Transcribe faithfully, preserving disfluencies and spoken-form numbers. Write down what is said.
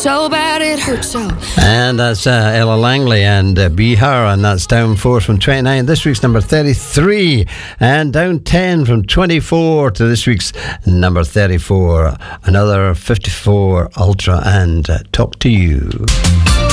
so bad it hurts so. And that's uh, Ella Langley and uh, Be Her, and that's down four from twenty-nine. This week's number thirty-three, and down ten from twenty-four to this week's number thirty-four. Another fifty-four Ultra and uh, Talk to You.